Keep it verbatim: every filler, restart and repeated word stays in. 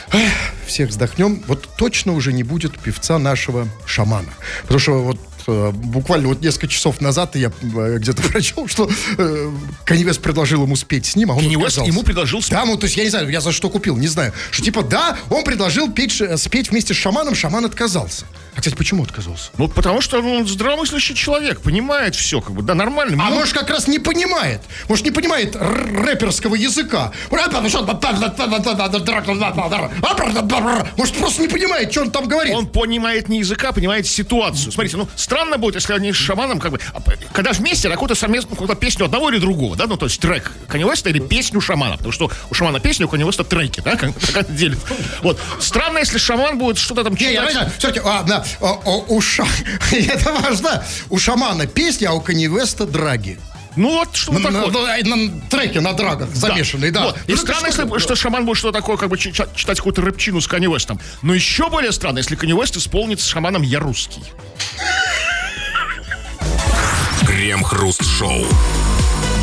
Всех вздохнем. Вот точно уже не будет певца нашего шамана. Потому что вот э, буквально вот несколько часов назад я э, где-то прочел, что э, Канье Уэст предложил ему спеть с ним, а он Канье Уэст отказался. ему предложил спеть? Да, ну то есть я не знаю, я за что купил, не знаю. Что типа да, он предложил петь, спеть вместе с шаманом, шаман отказался. А, кстати, почему отказался? Ну, потому что он здравомыслящий человек, понимает все, как бы, да, нормально. А ну... может, как раз не понимает. Может, не понимает р- рэперского языка. Может, просто не понимает, что он там говорит. Он понимает не языка, понимает ситуацию. Смотрите, ну, странно будет, если они с шаманом, как бы, когда вместе, да, какую-то совместную, какую-то песню одного или другого, да, ну, то есть трек Канье Уэста или песню шамана. Потому что у шамана песня, у Канье Уэста треки, да, как, как делят. Вот. Странно, если шаман будет что-то там читать. Не, я, я, смотрите, а, да, а, у ша... это важно. У шамана песня, а у Канье Уэста драги. Ну вот, что вот на, такое. на, на треке, на драгах замешанный, да. Вот. И ну, странно, что, если, что шаман будет что-то такое, как бы ч- читать какую-то рэпчину с Канье Уэстом. Но еще более странно, если Канье Уэст исполнит с шаманом «Я русский». Крем-хруст-шоу.